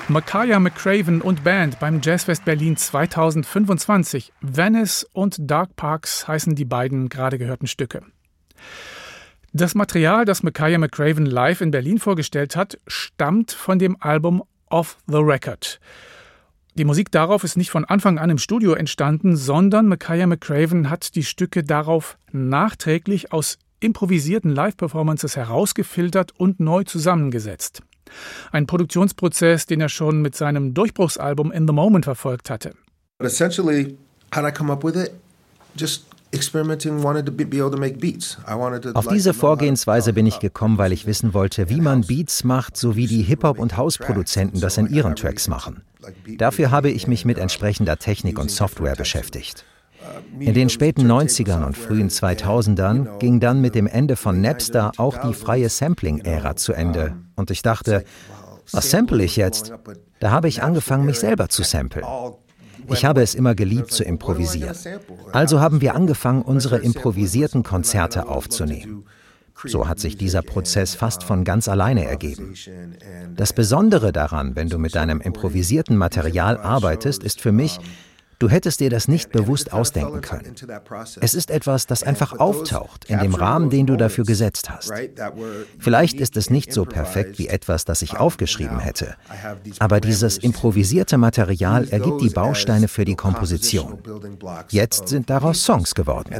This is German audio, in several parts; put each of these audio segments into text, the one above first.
Makaya McCraven und Band beim Jazzfest Berlin 2025. Venice und Dark Parks heißen die beiden gerade gehörten Stücke. Das Material, das Makaya McCraven live in Berlin vorgestellt hat, stammt von dem Album Off the Record. Die Musik darauf ist nicht von Anfang an im Studio entstanden, sondern Makaya McCraven hat die Stücke darauf nachträglich aus improvisierten Live-Performances herausgefiltert und neu zusammengesetzt. Ein Produktionsprozess, den er schon mit seinem Durchbruchsalbum In the Moment verfolgt hatte. Essentially, how did I come up with it? Just experimenting, wanted to be able to make beats. Auf diese Vorgehensweise bin ich gekommen, weil ich wissen wollte, wie man Beats macht, so wie die Hip-Hop- und House-Produzenten das in ihren Tracks machen. Dafür habe ich mich mit entsprechender Technik und Software beschäftigt. In den späten 90ern und frühen 2000ern ging dann mit dem Ende von Napster auch die freie Sampling-Ära zu Ende. Und ich dachte, was sample ich jetzt? Da habe ich angefangen, mich selber zu samplen. Ich habe es immer geliebt zu improvisieren. Also haben wir angefangen, unsere improvisierten Konzerte aufzunehmen. So hat sich dieser Prozess fast von ganz alleine ergeben. Das Besondere daran, wenn du mit deinem improvisierten Material arbeitest, ist für mich, du hättest dir das nicht bewusst ausdenken können. Es ist etwas, das einfach auftaucht in dem Rahmen, den du dafür gesetzt hast. Vielleicht ist es nicht so perfekt wie etwas, das ich aufgeschrieben hätte, aber dieses improvisierte Material ergibt die Bausteine für die Komposition. Jetzt sind daraus Songs geworden.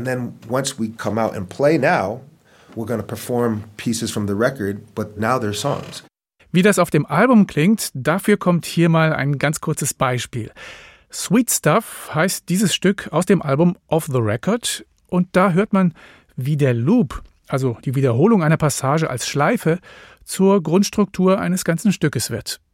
Wie das auf dem Album klingt, dafür kommt hier mal ein ganz kurzes Beispiel. Sweet Stuff heißt dieses Stück aus dem Album Off the Record und da hört man, wie der Loop, also die Wiederholung einer Passage als Schleife, zur Grundstruktur eines ganzen Stückes wird.